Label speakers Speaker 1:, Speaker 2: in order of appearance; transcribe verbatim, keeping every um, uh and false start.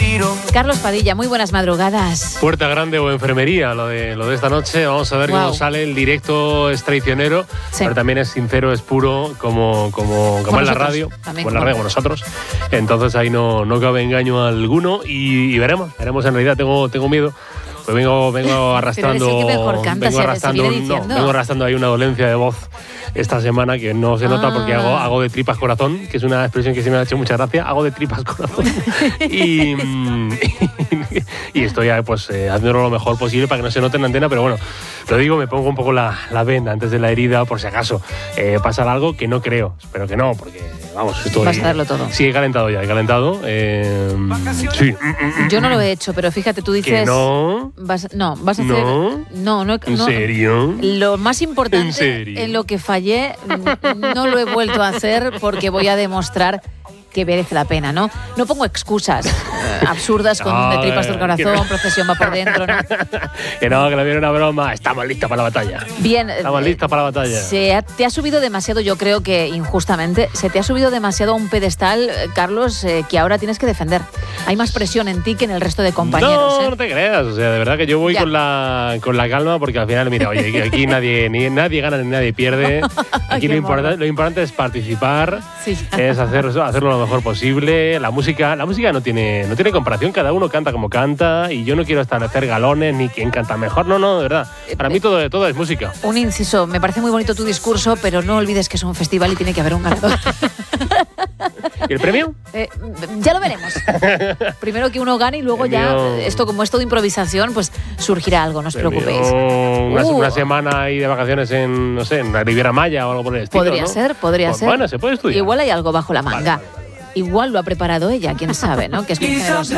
Speaker 1: respiro.
Speaker 2: Carlos Padilla, muy buenas madrugadas.
Speaker 3: Puerta grande o enfermería, lo de, lo de esta noche. Vamos a ver wow. cómo sale. El directo es traicionero, sí. pero también es sincero, es puro, como, como, como en la radio. También, como en la radio, con nosotros. Entonces ahí no, no cabe engaño alguno y, y veremos, veremos. En realidad tengo, tengo miedo. Pues vengo, vengo arrastrando.
Speaker 2: Pero eres el que mejor canta,
Speaker 3: vengo
Speaker 2: se,
Speaker 3: arrastrando,
Speaker 2: se
Speaker 3: no, vengo arrastrando ahí una dolencia de voz esta semana que no se nota ah. porque hago, hago de tripas corazón, que es una expresión que sí me ha hecho mucha gracia. Hago de tripas corazón. y, y, y estoy pues eh, haciéndolo lo mejor posible para que no se note en la antena, pero bueno, lo digo, me pongo un poco la, la venda antes de la herida por si acaso eh, pasara algo que no creo. Espero que no, porque vamos, estoy.
Speaker 2: Vas a darlo todo.
Speaker 3: Sí, he calentado ya, he calentado. Eh, sí.
Speaker 2: Yo no lo he hecho, pero fíjate, tú dices.
Speaker 3: ¿Que no?
Speaker 2: Vas, no, vas a hacer.
Speaker 3: No.
Speaker 2: No, no.
Speaker 3: ¿En
Speaker 2: no,
Speaker 3: serio?
Speaker 2: Lo más importante
Speaker 3: ¿En serio?
Speaker 2: en lo que fallé, no lo he vuelto a hacer porque voy a demostrar que merece la pena, ¿no? No pongo excusas eh, absurdas con no, de tripas del corazón, no. procesión va por dentro, ¿no?
Speaker 3: Que no, que no viene una broma. Estamos listos para la batalla.
Speaker 2: Bien.
Speaker 3: Estamos eh, listos para la batalla.
Speaker 2: Se ha, te ha subido demasiado, yo creo que injustamente, se te ha subido demasiado a un pedestal, Carlos, eh, que ahora tienes que defender. Hay más presión en ti que en el resto de compañeros.
Speaker 3: No,
Speaker 2: ¿eh?
Speaker 3: no te creas. O sea, de verdad que yo voy con la, con la calma porque al final, mira, oye, aquí nadie, ni, nadie gana ni nadie pierde. Aquí lo, importa, lo importante es participar, sí. es hacer, hacerlo lo mejor posible. La música, la música no tiene, no tiene comparación, cada uno canta como canta y yo no quiero establecer galones ni quién canta mejor, no, no, de verdad. Para mí todo, todo es música.
Speaker 2: Un inciso, me parece muy bonito tu discurso, pero no olvides que es un festival y tiene que haber un ganador.
Speaker 3: ¿Y el premio?
Speaker 2: Eh, ya lo veremos. Primero que uno gane y luego ya, esto como es todo improvisación, pues surgirá algo, no os preocupéis.
Speaker 3: Una,
Speaker 2: uh.
Speaker 3: una semana ahí de vacaciones en, no sé, en la Riviera Maya o algo por el estilo,
Speaker 2: Podría
Speaker 3: ¿no?
Speaker 2: ser, podría
Speaker 3: pues
Speaker 2: ser.
Speaker 3: Bueno, se puede estudiar.
Speaker 2: Igual hay algo bajo la manga. Vale, vale, vale. Igual lo ha preparado ella, quién sabe, ¿no? Que es muy generosa.